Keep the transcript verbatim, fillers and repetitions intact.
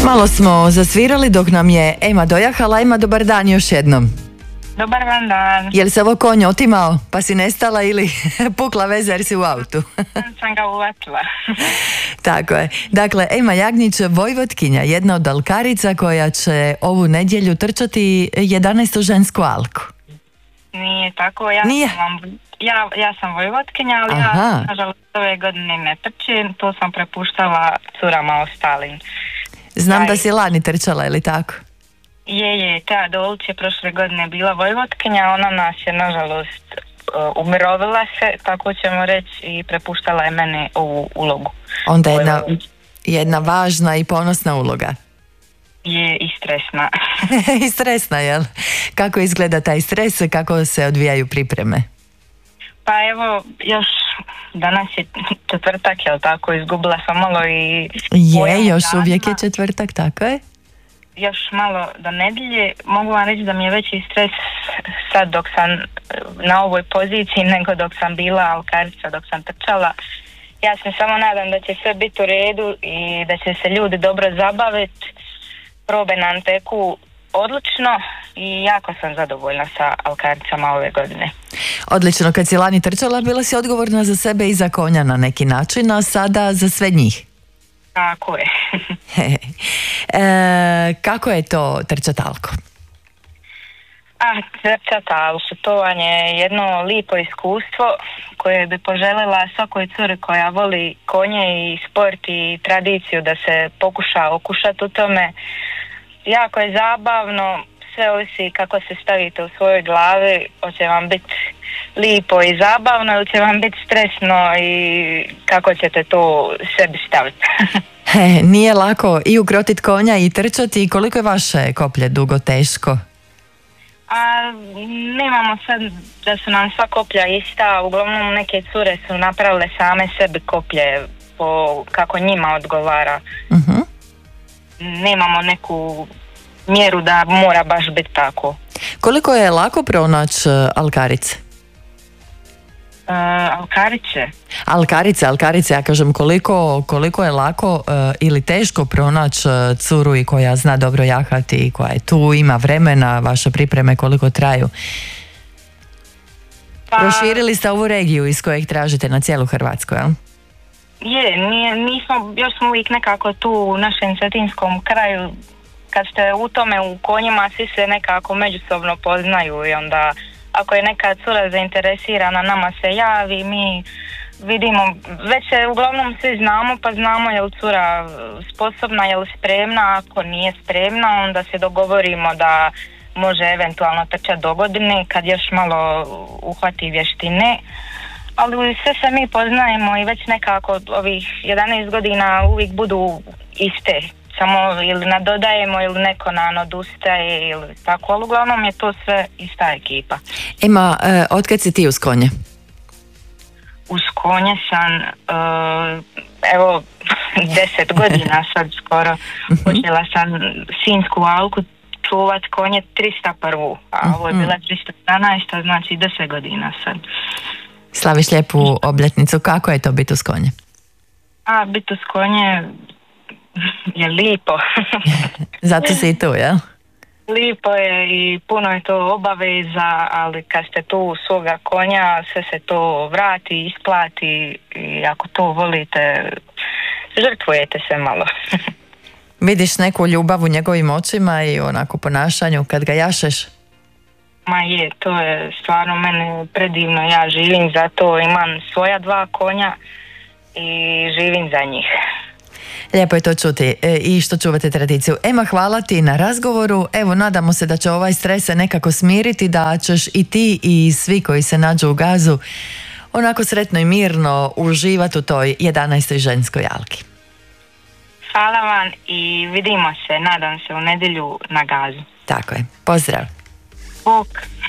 Malo smo zasvirali dok nam je Ema dojahala. Ema, dobar dan još jednom. Dobar vam dan. Je li se ovo konj otimao pa si nestala ili pukla veza jer si u autu? Sam ga uvatila. Tako je. Dakle, Ema Jagnjić, Vojvotkinja, jedna od alkarica koja će ovu nedjelju trčati jedanaestu žensku alku. Nije tako, ja Nije. sam, ja, ja sam Vojvotkinja, ali Aha. ja nažalost ove godine ne trčim, to sam prepuštala curama ostalim. Znam Aj. da si lani trčala, je li tako? Je, je, ta Dolić je prošle godine bila Vojvotkinja, ona nas je nažalost uh, umirovila se, tako ćemo reći, i prepuštala je mene ovu ulogu. Onda je jedna, jedna važna i ponosna uloga. Je i stresna. I stresna, jel? Kako izgleda taj stres, kako se odvijaju pripreme? Pa evo, još danas je četvrtak, jel tako, izgubila sam malo i... Je, još uvijek je četvrtak, tako je? Još malo do nedjelje. Mogu vam reći da mi je veći stres sad dok sam na ovoj poziciji nego dok sam bila alkarica, dok sam trčala. Ja se samo nadam da će sve biti u redu i da će se ljudi dobro zabaviti. Probe nam teku odlično i jako sam zadovoljna sa alkaricama ove godine. Odlično, kad si lani trčala bila si odgovorna za sebe i za konja na neki način, a sada za sve njih. Tako je. e, kako je to trčat alku? A, trčat alku, to vam je jedno lipo iskustvo koje bi poželjela svakoj curi koja voli konje i sport i tradiciju da se pokuša okušati u tome. Jako je zabavno, sve ovisi kako se stavite u svojoj glavi, hoće vam biti lipo i zabavno ili će vam biti stresno i kako ćete to sebi staviti. He, nije lako i ukrotit konja i trčati. Koliko je vaše koplje dugo, teško? A nemamo sad da su nam sva koplja ista, uglavnom neke cure su napravile same sebi koplje po kako njima odgovara. Uh-huh. Nemamo neku mjeru da mora baš biti tako. Koliko je lako pronaći alkarice? Uh, alkarice? Alkarice, alkarice, ja kažem koliko, koliko je lako uh, ili teško pronaći uh, curu i koja zna dobro jahati i koja je tu, ima vremena, vaše pripreme koliko traju? Pa, proširili ste ovu regiju iz kojeg tražite na cijelu Hrvatsku, jel? Je, nije, nismo, još smo uvijek nekako tu u našem cetinskom kraju. Kad ste u tome u konjima, svi se nekako međusobno poznaju i onda ako je neka cura zainteresirana, nama se javi, mi vidimo, već se uglavnom svi znamo, pa znamo je li cura sposobna, je li spremna. Ako nije spremna, onda se dogovorimo da može eventualno trčati do godine kad još malo uhvati vještine. Ali sve se mi poznajemo i već nekako ovih jedanaest godina uvijek budu iste. Samo ili nadodajemo ili neko nam odustaje ili tako, ali uglavnom je to sve ista ekipa. Ema, e, otkad si ti uz konje? Uz konje sam, uh, evo, deset godina sad skoro. Počela sam Sinjsku alku čuvat konje trista prvu, a ovo je bila trista jedanaesta, znači deset godina sad. Slaviš lijepu obljetnicu, kako je to biti uz konje? A, biti uz konje je lipo. Zato si i tu, jel? Lipo je i puno je to obaveza, ali kad ste tu svoga konja, sve se to vrati, isplati i ako to volite, žrtvujete se malo. Vidiš neku ljubav u njegovim očima i onako ponašanju kad ga jašeš? Ma je, to je stvarno mene predivno, ja živim za to, imam svoja dva konja i živim za njih. Lijepo je to čuti e, i što čuvate tradiciju. Ema, hvala ti na razgovoru. Evo, nadamo se da će ovaj stres se nekako smiriti, da ćeš i ti i svi koji se nađu u gazu onako sretno i mirno uživati u toj jedanaestoj ženskoj alki. Hvala vam i vidimo se, nadam se, u nedjelju na gazu. Tako je. Pozdrav. Bok.